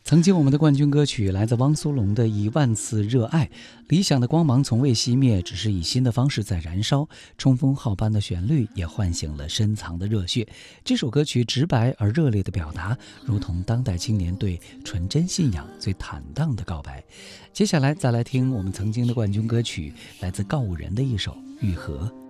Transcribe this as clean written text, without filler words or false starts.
曾经我们的冠军歌曲来自汪苏泷的《10000次热爱》，理想的光芒从未熄灭，只是以新的方式在燃烧。冲锋号般的旋律也唤醒了深藏的热血。这首歌曲直白而热烈的表达，如同当代青年对纯真信仰最坦荡的告白。接下来再来听我们曾经的冠军歌曲，来自告五人的一首《愈合》。